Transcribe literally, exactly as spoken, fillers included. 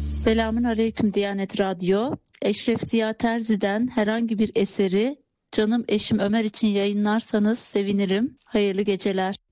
Selamun Aleyküm Diyanet Radyo. Eşref Ziya Terzi'den herhangi bir eseri canım eşim Ömer için yayınlarsanız sevinirim. Hayırlı geceler.